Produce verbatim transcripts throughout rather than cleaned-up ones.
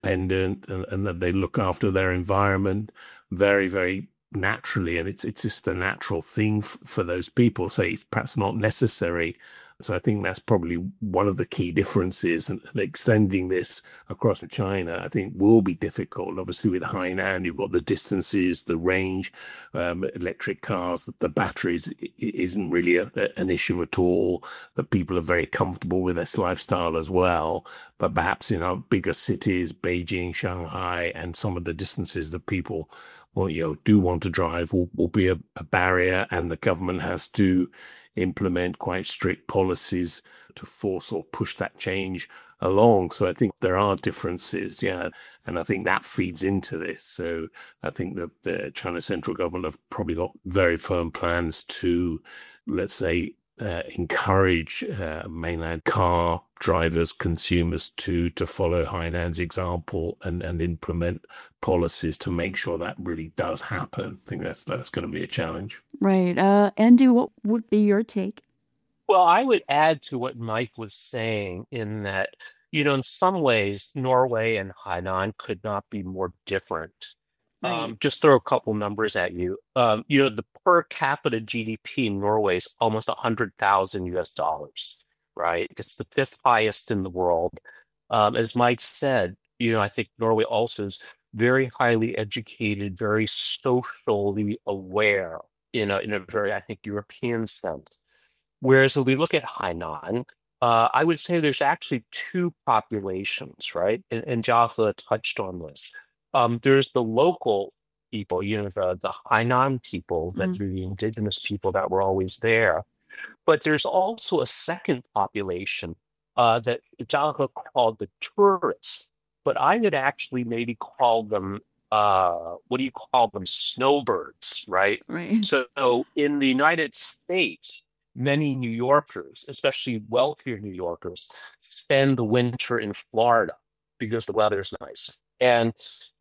independent and, and that they look after their environment very, very naturally. And it's it's just a natural thing f- for those people. So it's perhaps not necessary. So I think that's probably one of the key differences. And, and extending this across China, I think will be difficult. Obviously, with Hainan, you've got the distances, the range, um, electric cars, the, the batteries i- isn't really a, a- an issue at all. That people are very comfortable with this lifestyle as well. But perhaps in our bigger cities, Beijing, Shanghai, and some of the distances that people well, you know, do want to drive will, will be a, a barrier, and the government has to implement quite strict policies to force or push that change along. So I think there are differences, yeah, and I think that feeds into this. So I think that the China central government have probably got very firm plans to, let's say, uh, encourage uh, mainland car drivers, consumers to to follow Hainan's example and and implement policies to make sure that really does happen. I think that's that's going to be a challenge. Right. Uh, Andy, what would be your take? Well, I would add to what Mike was saying in that, you know, in some ways, Norway and Hainan could not be more different. Right. Um, just throw a couple numbers at you. Um, you know, the per capita G D P in Norway is almost one hundred thousand U S dollars, right? It's the fifth highest in the world. Um, as Mike said, you know, I think Norway also is very highly educated, very socially aware in a in a very, I think, European sense. Whereas if we look at Hainan, uh, I would say there's actually two populations, right? And, and Jiahe touched on this. Um, there's the local people, you know, the, the Hainan people, that Mm. the indigenous people that were always there. But there's also a second population uh, that Jiahe called the tourists. But I would actually maybe call them, uh, what do you call them? Snowbirds, right? Right. So in the United States, many New Yorkers, especially wealthier New Yorkers, spend the winter in Florida because the weather's nice. And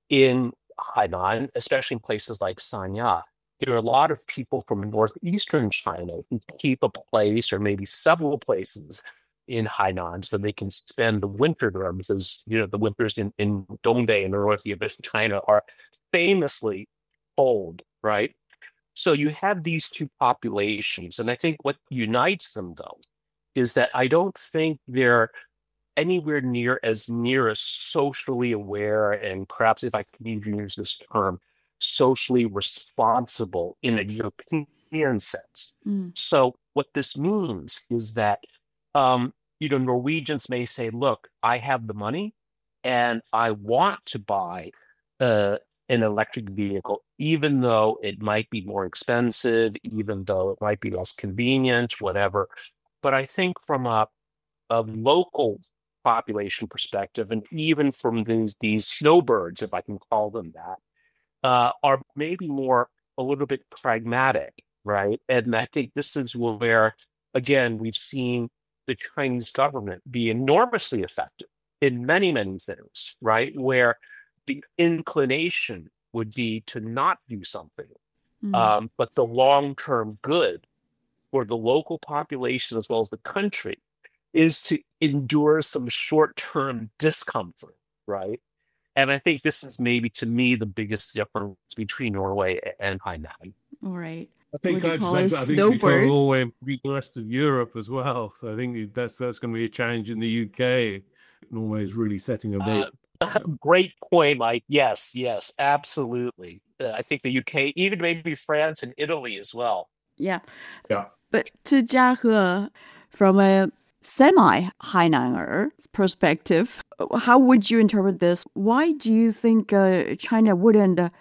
in Hainan, especially in places like Sanya, there are a lot of people from northeastern China who keep a place or maybe several places in Hainan so they can spend the winter there because, you know, the winters in, in Dongdae and the northeastern China are famously cold, right? So you have these two populations, and I think what unites them, though, is that I don't think they're anywhere near as near as socially aware, and perhaps if I can even use this term, socially responsible in a European sense. Mm. So what this means is that um, you know, Norwegians may say, look, I have the money and I want to buy uh, an electric vehicle, even though it might be more expensive, even though it might be less convenient, whatever. But I think from a, a local population perspective, and even from these, these snowbirds, if I can call them that, uh, are maybe more a little bit pragmatic, right? And I think this is where, again, we've seen the Chinese government be enormously effective in many, many things, right? Where the inclination would be to not do something, Mm. um, but the long-term good for the local population as well as the country is to endure some short-term discomfort, right? And I think this is maybe to me the biggest difference between Norway and Hainan. All right. I What think do you I'd call say, it? but I think you cover Snowbird? all the way the rest of Europe as well. So I think that's that's going to be a challenge in the U K. Norway is really setting a very Uh, Great point, Mike. Yes, yes, absolutely. Uh, I think the U K, even maybe France and Italy as well. Yeah. yeah. But to Jiahe, from a semi Hainanger perspective, how would you interpret this? Why do you think uh, China wouldn't uh,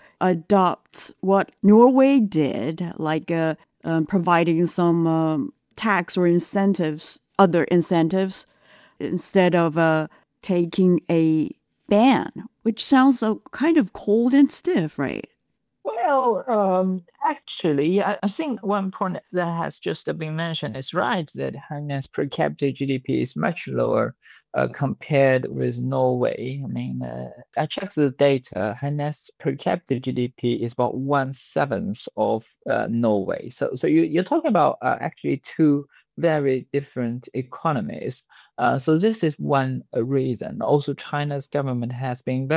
adopt what Norway did, like uh, um, providing some um, tax or incentives, other incentives, instead of uh, taking a ban, which sounds uh, kind of cold and stiff, right? Well, um, actually, I, I think one point that has just been mentioned is right that Hainan's per capita G D P is much lower uh, compared with Norway. I mean, uh, I checked the data. Hainan's per capita G D P is about one seventh of uh, Norway. So, so you, you're talking about uh, actually two very different economies. Uh, so this is one uh, reason. Also, China's government has been very